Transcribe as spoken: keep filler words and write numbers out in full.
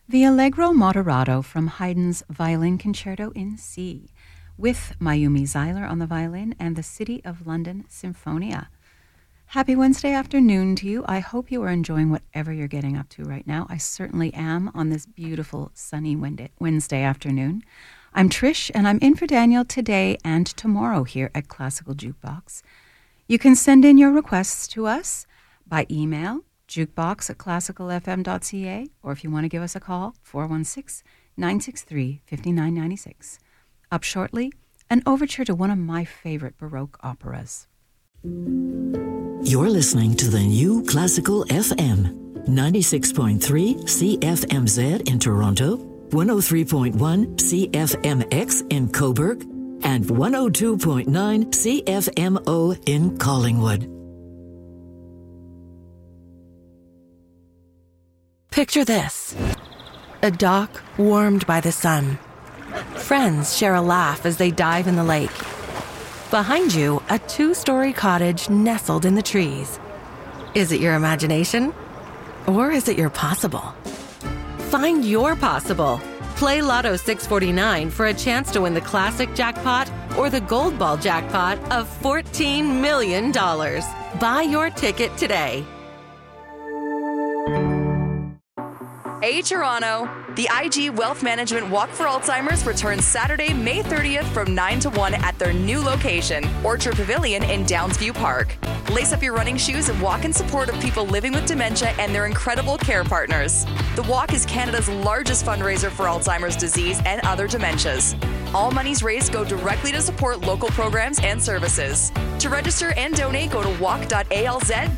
The Allegro Moderato from Haydn's Violin Concerto in C, with Mayumi Zeiler on the violin and the City of London Symphonia. Happy Wednesday afternoon to you. I hope you are enjoying whatever you're getting up to right now. I certainly am on this beautiful sunny Wednesday afternoon. I'm Trish, and I'm in for Daniel today and tomorrow here at Classical Jukebox. You can send in your requests to us by email, jukebox at classical f m dot c a, or if you want to give us a call, four one six, nine six three, five nine nine six. Up shortly, an overture to one of my favorite Baroque operas. You're listening to the new Classical F M, ninety-six point three C F M Z in Toronto, one oh three point one C F M X in Cobourg, and one oh two point nine C F M O in Collingwood. Picture this. A dock warmed by the sun. Friends share a laugh as they dive in the lake. Behind you, a two-story cottage nestled in the trees. Is it your imagination? Or is it your possible? Find your possible. Play Lotto six forty-nine for a chance to win the classic jackpot or the gold ball jackpot of fourteen million dollars. Buy your ticket today. Hey Toronto! The I G Wealth Management Walk for Alzheimer's returns Saturday, May thirtieth from nine to one at their new location, Orchard Pavilion in Downsview Park. Lace up your running shoes and walk in support of people living with dementia and their incredible care partners. The walk is Canada's largest fundraiser for Alzheimer's disease and other dementias. All monies raised go directly to support local programs and services. To register and donate, go to walk dot a l z